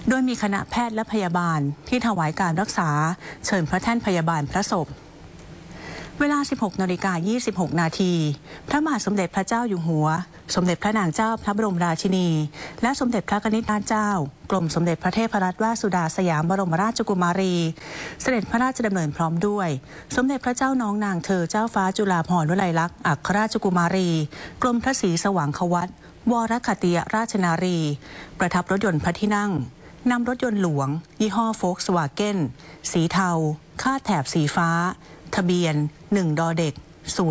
โดยมีคณะแพทย์และพยาบาลที่ถวายการรักษาเชิญพระแท่นพยาบาลพระศพเวลา 16:26 นาทีพระบาทสมเด็จพระเจ้าอยู่หัวสมเด็จพระนางเจ้าพระบรมราชินีและสมเด็จพระกนิษฐาเจ้ากรมสมเด็จพระเทพรัตนราชสุดาสยามบรมราชกุมารีเสด็จพระราชดำเนินพร้อมด้วยสมเด็จพระเจ้าน้องนางเธอเจ้าฟ้าจุฬาภรณ์วลัยลักษณ์อัครราชกุมารีกรมพระศรีสว่างควัตรวรคติยราชนารีประทับรถยนต์พระที่นั่งนำรถยนต์หลวงยี่ห้อโฟล์คสวาเก้นสีเทาคาดแถบสีฟ้าทะเบียน1 ดเด็ก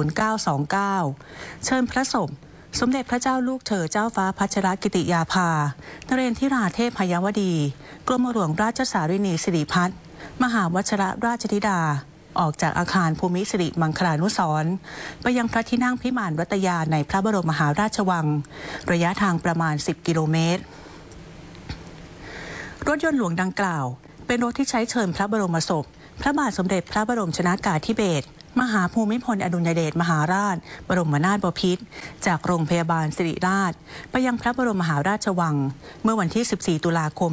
0929เชิญพระศพสมเด็จพระเจ้าลูกเธอเจ้าฟ้าพัชรกิติยาภานเรนทิราเทพพยวดีกรมหลวงราชสารินีสิริพัฒน์มหาวชิรราชธิดาออกจากอาคารภูมิสิริมังคลานุสรณ์ไปยังพระที่นั่งพิมานรัตยาในพระบรมมหาราชวังระยะทางประมาณ10 กิโลเมตรรถยนต์หลวงดังกล่าวเป็นรถที่ใช้เชิญพระบรมศพพระบาทสมเด็จพระบรมชนกาธิเบศรมหาภูมิพลอดุลยเดชมหาราชบรมนาถบพิตรจากโรงพยาบาลศิริราชไปยังพระบรมมหาราชวังเมื่อวันที่ 14 ตุลาคม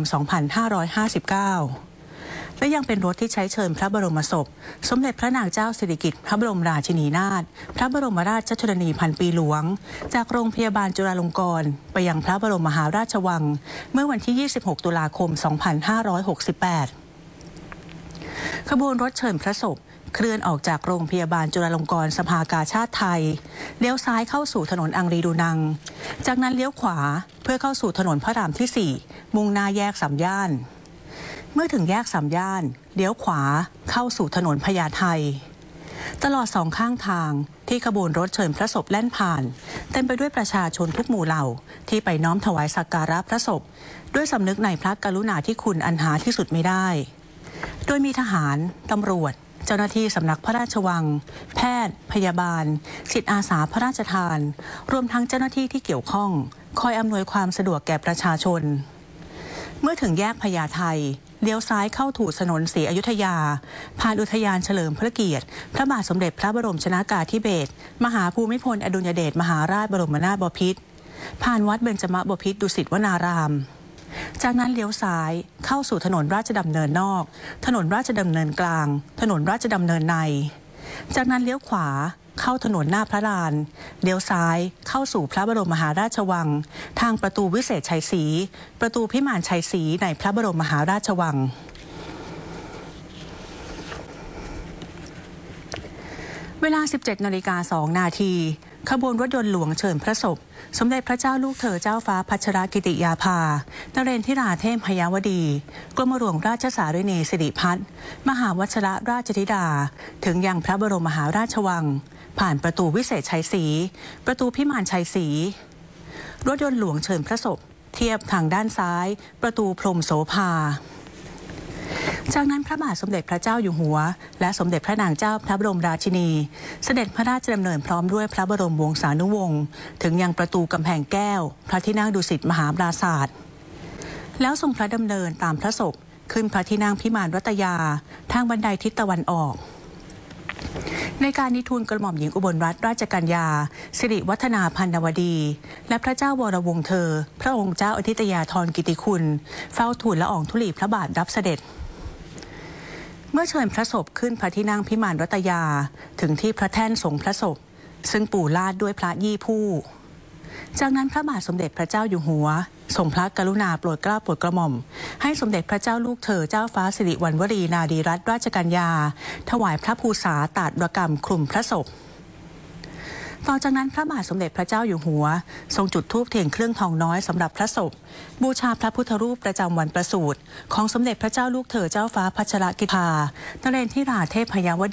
2559 และยังเป็นรถที่ใช้เชิญพระบรมศพสมเด็จพระนางเจ้าสิริกิติ์พระบรมราชินีนาถพระบรมราชชนนีพันปีหลวงจากโรงพยาบาลจุฬาลงกรณ์ไปยังพระบรมมหาราชวังเมื่อวันที่ 26 ตุลาคม 2568 ขบวนรถเชิญพระศพเคลื่อนออกจากโรงพยาบาลจุฬาลงกรณ์สภากาชาดไทยเลี้ยวซ้ายเข้าสู่ถนนอังรีดูนังจากนั้นเลี้ยวขวาเพื่อเข้าสู่ถนนพระรามที่ 4มุ่งหน้าแยกสามย่านเมื่อถึงแยกสามย่านเลี้ยวขวาเข้าสู่ถนนพญาไทตลอดสองข้างทางที่ขบวนรถเชิญพระศพแล่นผ่านเต็มไปด้วยประชาชนทุกหมู่เหล่าที่ไปน้อมถวายสักการะพระศพด้วยสำนึกในพระกรุณาธิคุณอันหาที่สุดไม่ได้โดยมีทหารตำรวจเจ้าหน้าที่สำนักพระราชวังแพทย์พยาบาลจิตอาสาพระราชทานรวมทั้งเจ้าหน้าที่ที่เกี่ยวข้องคอยอำนวยความสะดวกแก่ประชาชนเมื่อถึงแยกพญาไทเลี้ยวซ้ายเข้าถูถนนศรีอยุธยาผ่านอุทยานเฉลิมพระเกียรติพระบาทสมเด็จพระบรมชนกาธิเบศรมหาภูมิพลอดุลยเดชมหาราชบรมนาถบพิตรผ่านวัดเบญจมบพิตรดุสิตวนารามจากนั้นเลี้ยวซ้ายเข้าสู่ถนนราชดำเนินนอกถนนราชดำเนินกลางถนนราชดำเนินในจากนั้นเลี้ยวขวาเข้าถนนหน้าพระลานเลี้ยวซ้ายเข้าสู่พระบรมมหาราชวังทางประตูวิเศษชัยศรีประตูพิมานชัยศรีในพระบรมมหาราชวังเวลา 17:02 นาทีขบวนรถยนต์หลวงเชิญพระศพสมเด็จพระเจ้าลูกเธอเจ้าฟ้าพัชรกิติยาภานเรนทิราเทพพยวดีกรมหลวงราชสารินีสิริพัฒน์มหาวชิรราชธิดาถึงยังพระบรมมหาราชวังผ่านประตูวิเศษชัยศรีประตูพิมานชัยศรีรถยนต์หลวงเชิญพระศพเทียบทางด้านซ้ายประตูพรหมโสภาจากนั้นพระบาทสมเด็จพระเจ้าอยู่หัวและสมเด็จพระนางเจ้าพระบรมราชินีเสด็จพระราชดำเนินพร้อมด้วยพระบรมวงศานุวงศ์ถึงยังประตูกำแพงแก้วพระที่นั่งดุสิตมหาปราสาทแล้วทรงพระดำเนินตามพระศพขึ้นพระที่นั่งพิมานรัตยาทางบันไดทิศตะวันออกในการนิทูลกระหม่อมหญิงอุบลรัตนราชกัญญาสิริวัฒนาพันนวดีและพระเจ้าวรวงศ์เธอพระองค์เจ้าอธิตยาธรกิติคุณเฝ้าทูลละอองธุลีพระบาทรับเสด็จเมื่อเชิญพระศพขึ้นพระที่นั่งพิมานรัตยาถึงที่พระแท่นทรงพระศพซึ่งปูลาดด้วยพระยี่ผู้จากนั้นพระบาทสมเด็จพระเจ้าอยู่หัวทรงพระกรุณาโปรดเกล้าโปรดกระหม่อมให้สมเด็จพระเจ้าลูกเธอเจ้าฟ้าสิริวัณวรีนารีรัตนราชกัญญาถวายพระภูษาตาดกรรมคลุมพระศพต่อจากนั้นพระบาทสมเด็จพระเจ้าอยู่หัวทรงจุดธูปเทียนเครื่องทองน้อยสำหรับพระศพบูชาพระพุทธรูปประจำวันประสูติของสมเด็จพระเจ้าลูกเธอเจ้าฟ้าพัชรกิติยาภานเรนทิราเทพพยว